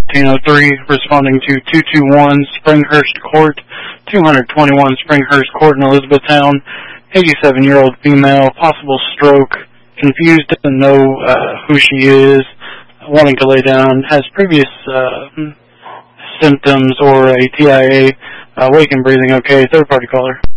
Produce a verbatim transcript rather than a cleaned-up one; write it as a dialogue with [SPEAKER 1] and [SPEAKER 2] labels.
[SPEAKER 1] fifteen oh three, responding to two two one Springhurst Court, two twenty-one Springhurst Court in Elizabethtown, eighty-seven-year-old female, possible stroke, confused, doesn't know uh, who she is, wanting to lay down, has previous uh, symptoms or a T I A, uh, wake and breathing okay, third-party caller.